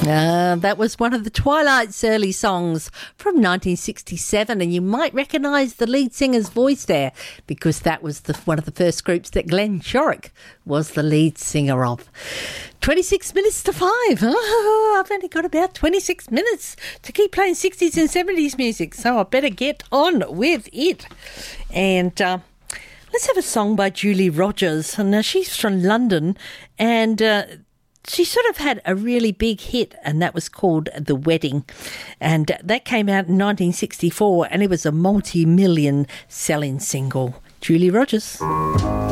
That was one of the Twilight's early songs from 1967, and you might recognise the lead singer's voice there because that was one of the first groups that Glenn Shorrock was the lead singer of. 26 minutes to 5. Oh, I've only got about 26 minutes to keep playing 60s and 70s music, so I better get on with it. And let's have a song by Julie Rogers. And she's from London, and she sort of had a really big hit, and that was called The Wedding. And that came out in 1964, and it was a multi-million selling single. Julie Rogers.